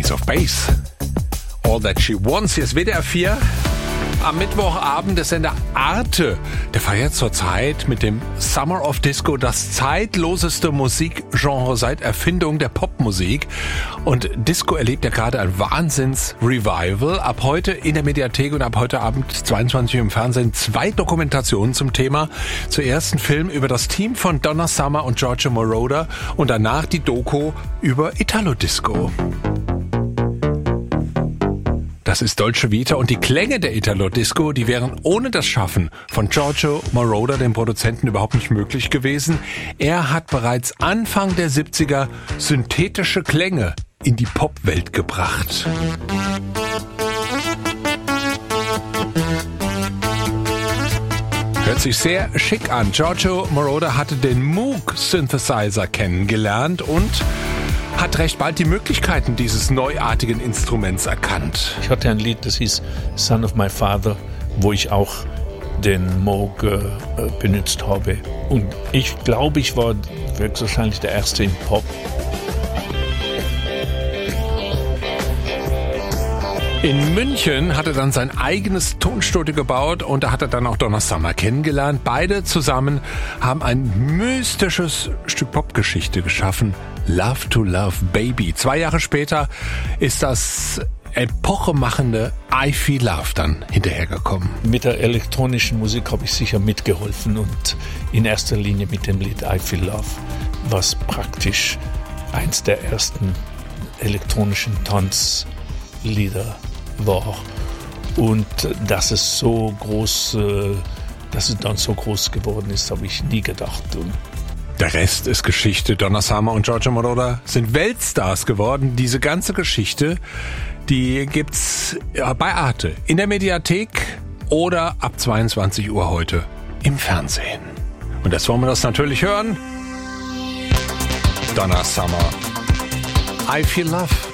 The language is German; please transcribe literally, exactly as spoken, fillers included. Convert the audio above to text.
Ace of Base. All That She Wants. Hier ist W D R vier. Am Mittwochabend der Sender Arte. Der feiert zurzeit mit dem Summer of Disco das zeitloseste Musikgenre seit Erfindung der Popmusik. Und Disco erlebt ja gerade ein Wahnsinns-Revival. Ab heute in der Mediathek und ab heute Abend zweiundzwanzig Uhr im Fernsehen zwei Dokumentationen zum Thema. Zuerst ein Film über das Team von Donna Summer und Giorgio Moroder und danach die Doku über Italo-Disco. Das ist Dolce Vita und die Klänge der Italo-Disco, die wären ohne das Schaffen von Giorgio Moroder, dem Produzenten, überhaupt nicht möglich gewesen. Er hat bereits Anfang der siebziger synthetische Klänge in die Popwelt gebracht. Hört sich sehr schick an. Giorgio Moroder hatte den Moog Synthesizer kennengelernt und hat recht bald die Möglichkeiten dieses neuartigen Instruments erkannt. Ich hatte ein Lied, das hieß Son of My Father, wo ich auch den Moog äh, benutzt habe. Und ich glaube, ich war wahrscheinlich der Erste im Pop. In München hat er dann sein eigenes Tonstudio gebaut und da hat er dann auch Donna Summer kennengelernt. Beide zusammen haben ein mystisches Stück Popgeschichte geschaffen. Love to Love Baby. Zwei Jahre später ist das epochemachende I Feel Love dann hinterhergekommen. Mit der elektronischen Musik habe ich sicher mitgeholfen und in erster Linie mit dem Lied I Feel Love, was praktisch eins der ersten elektronischen Tanzlieder war. Und dass es so groß, dass es dann so groß geworden ist, habe ich nie gedacht. Und der Rest ist Geschichte. Donna Summer und Giorgio Moroder sind Weltstars geworden. Diese ganze Geschichte, die gibt's bei Arte in der Mediathek oder ab zweiundzwanzig Uhr heute im Fernsehen. Und jetzt wollen wir das natürlich hören. Donna Summer, I Feel Love.